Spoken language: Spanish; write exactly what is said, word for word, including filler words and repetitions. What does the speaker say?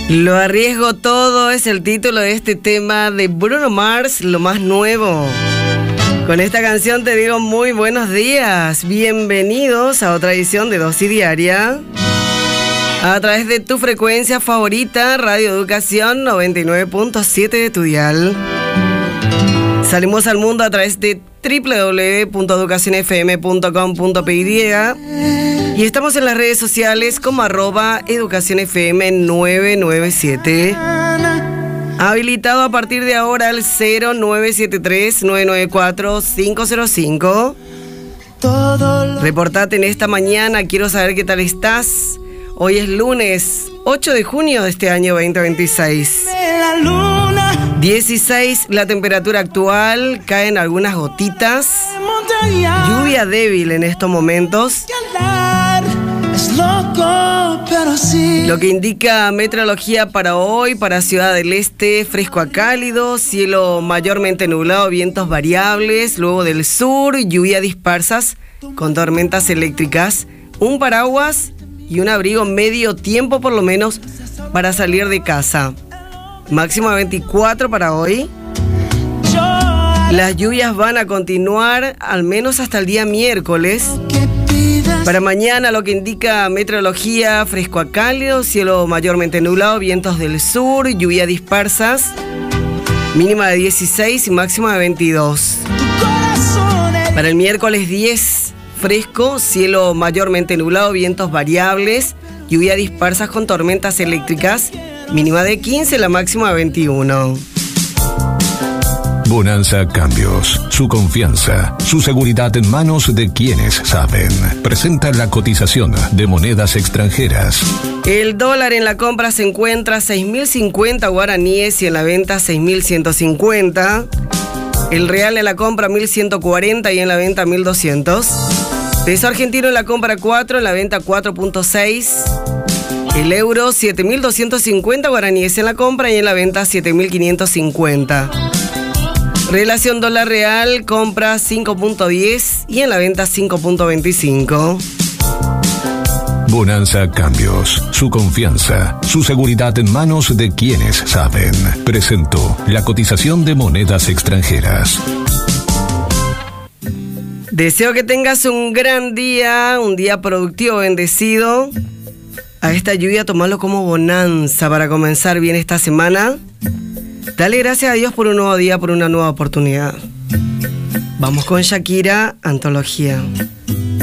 Lo arriesgo todo es el título de este tema de Bruno Mars, lo más nuevo. Con esta canción te digo muy buenos días, bienvenidos a otra edición de Dosis Diaria. A través de tu frecuencia favorita, Radio Educación noventa y nueve punto siete de tu dial. Salimos al mundo a través de doble u doble u doble u punto educación f m punto com punto p y y estamos en las redes sociales como arroba educación f m nueve nueve siete. Habilitado a partir de ahora al cero nueve siete tres nueve nueve cuatro cinco cero cinco. Reportate en esta mañana, quiero saber qué tal estás. Hoy es lunes ocho de junio de este año veinte veintiséis. dieciséis la temperatura actual, caen algunas gotitas. Lluvia débil en estos momentos. Lo que indica meteorología para hoy, para Ciudad del Este, fresco a cálido, cielo mayormente nublado, vientos variables, luego del sur, lluvia dispersas con tormentas eléctricas, un paraguas y un abrigo medio tiempo por lo menos para salir de casa. Máximo de veinticuatro para hoy. Las lluvias van a continuar al menos hasta el día miércoles. Para mañana lo que indica meteorología, fresco a cálido, cielo mayormente nublado, vientos del sur, lluvia dispersas, mínima de dieciséis y máxima de veintidós. Para el miércoles diez, fresco, cielo mayormente nublado, vientos variables, lluvia dispersas con tormentas eléctricas, mínima de quince, la máxima de veintiuno. Bonanza Cambios, su confianza, su seguridad en manos de quienes saben. Presenta la cotización de monedas extranjeras. El dólar en la compra se encuentra a seis mil cincuenta guaraníes y en la venta seis mil ciento cincuenta. El real en la compra mil ciento cuarenta y en la venta mil doscientos. Peso argentino en la compra cuatro, en la venta cuatro punto seis. El euro siete mil doscientos cincuenta guaraníes en la compra y en la venta siete mil quinientos cincuenta. Relación dólar real, compra cinco punto diez y en la venta cinco punto veinticinco. Bonanza Cambios, su confianza, su seguridad en manos de quienes saben. Presentó la cotización de monedas extranjeras. Deseo que tengas un gran día, un día productivo, bendecido. A esta lluvia tomalo como bonanza para comenzar bien esta semana. Dale gracias a Dios por un nuevo día, por una nueva oportunidad. Vamos con Shakira, Antología.